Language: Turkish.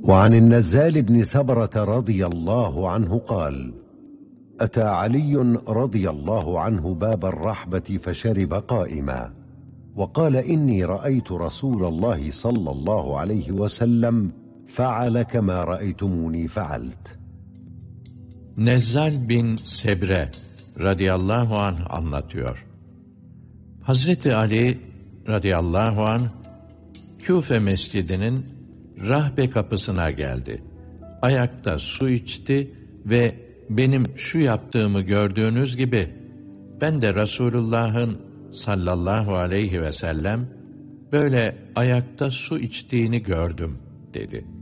وعن النزال بن سبرة رضي الله عنه قال: أتى علي رضي الله عنه باب الرحبة فشرب قائما، وقال: إني رأيت رسول الله صلى الله عليه وسلم فعل كما رأيتموني فعلت. Nezzal bin Sebre radıyallahu anh anlatıyor. Hazreti Ali radıyallahu anh Küfe mescidinin rahbe kapısına geldi. Ayakta su içti ve benim şu yaptığımı gördüğünüz gibi ben de Resulullah'ın sallallahu aleyhi ve sellem böyle ayakta su içtiğini gördüm dedi.